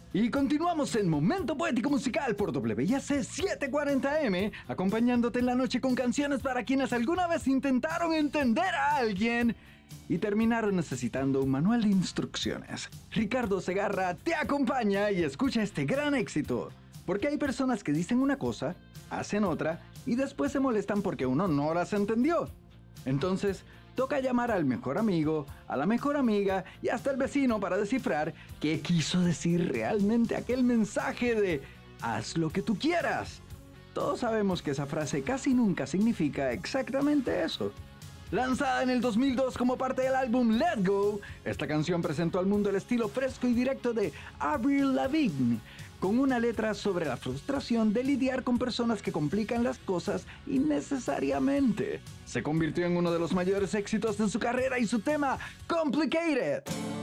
Y continuamos en Momento Poético Musical por WIAC 740M, acompañándote en la noche con canciones para quienes alguna vez intentaron entender a alguien y terminaron necesitando un manual de instrucciones. Ricardo Segarra te acompaña y escucha este gran éxito. Porque hay personas que dicen una cosa, hacen otra y después se molestan porque uno no las entendió. Entonces, toca llamar al mejor amigo, a la mejor amiga y hasta el vecino para descifrar qué quiso decir realmente aquel mensaje de haz lo que tú quieras. Todos sabemos que esa frase casi nunca significa exactamente eso. Lanzada en el 2002 como parte del álbum Let Go, esta canción presentó al mundo el estilo fresco y directo de Avril Lavigne, con una letra sobre la frustración de lidiar con personas que complican las cosas innecesariamente. Se convirtió en uno de los mayores éxitos de su carrera y su tema, Complicated.